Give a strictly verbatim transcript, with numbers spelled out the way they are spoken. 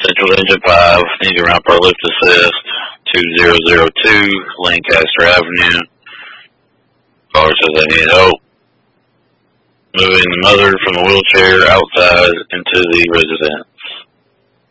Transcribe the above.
Central Engine five, engine ramp or lift assist, two zero zero two, Lancaster Avenue. Caller says they need help moving the mother from the wheelchair outside into the residence.